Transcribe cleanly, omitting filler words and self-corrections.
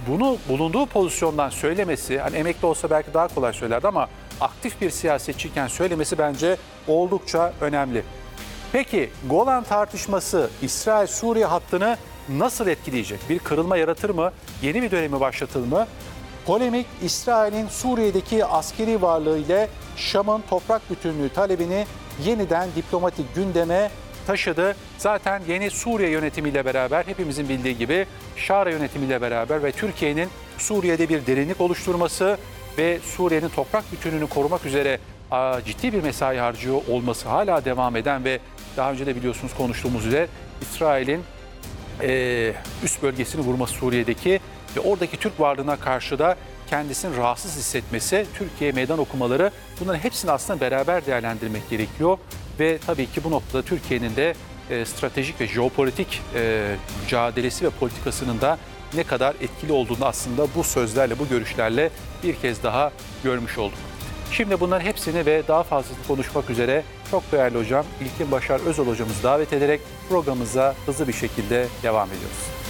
bunu bulunduğu pozisyondan söylemesi, hani emekli olsa belki daha kolay söylerdi ama aktif bir siyasetçiyken söylemesi bence oldukça önemli. Peki Golan tartışması İsrail-Suriye hattını nasıl etkileyecek? Bir kırılma yaratır mı? Yeni bir dönemi başlatır mı? Polemik İsrail'in Suriye'deki askeri varlığı ile Şam'ın toprak bütünlüğü talebini yeniden diplomatik gündeme taşıdı. Zaten yeni Suriye yönetimiyle beraber hepimizin bildiği gibi Şara yönetimiyle beraber ve Türkiye'nin Suriye'de bir derinlik oluşturması ve Suriye'nin toprak bütünlüğünü korumak üzere ciddi bir mesai harcıyor olması hala devam eden ve daha önce de biliyorsunuz konuştuğumuz üzere İsrail'in üst bölgesini vurması Suriye'deki ve oradaki Türk varlığına karşı da kendisini rahatsız hissetmesi, Türkiye'ye meydan okumaları, bunların hepsini aslında beraber değerlendirmek gerekiyor. Ve tabii ki bu noktada Türkiye'nin de stratejik ve jeopolitik mücadelesi ve politikasının da ne kadar etkili olduğunu aslında bu sözlerle, bu görüşlerle bir kez daha görmüş olduk. Şimdi bunların hepsini ve daha fazlasını konuşmak üzere çok değerli hocam İlkin Başar Özal hocamızı davet ederek programımıza hızlı bir şekilde devam ediyoruz.